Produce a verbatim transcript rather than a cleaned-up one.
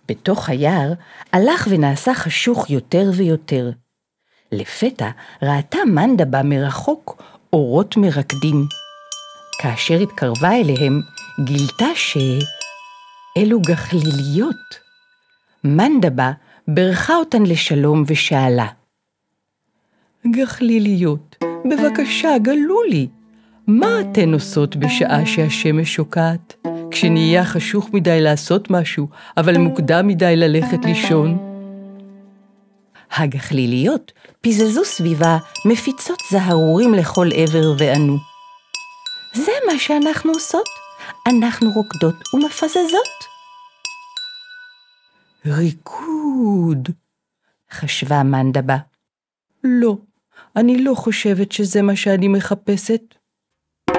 בתוך היער הלך ונעשה חשוך יותר ויותר. לפתע ראתה מנדבה מרחוק אורות מרקדים. כאשר התקרבה אליהם, גילתה שאלו גחליליות. מנדבה ברכה אותן לשלום ושאלה, גחליליות, בבקשה גלו לי, מה אתן עושות בשעה שהשמש שוקעת? כשנהיה חשוך מדי לעשות משהו, אבל מוקדם מדי ללכת לישון? הגחליליות פיזזו סביבה מפיצות זהרורים לכל עבר וענו, זה מה שאנחנו עושות, אנחנו רוקדות ומפזזות. ריקוד, חשבה מנדבה. לא, אני לא חושבת שזה מה שאני מחפשת.